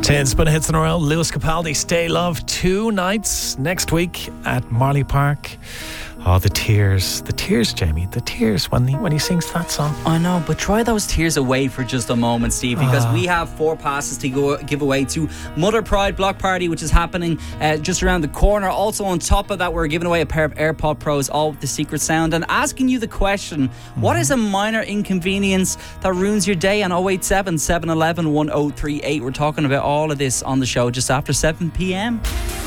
10 Spin Hits in a row. Lewis Capaldi, Stay Love, 2 nights next week at Marley Park. Oh, the tears, Jamie, the tears when he sings that song. I know, but try those tears away for just a moment, Steve, because we have 4 passes to give away to Mother Pride Block Party, which is happening just around the corner. Also, on top of that, we're giving away a pair of AirPod Pros, all with the secret sound, and asking you the question: what is a minor inconvenience that ruins your day? On 087 711 1038. We're talking about all of this on the show just after 7 p.m.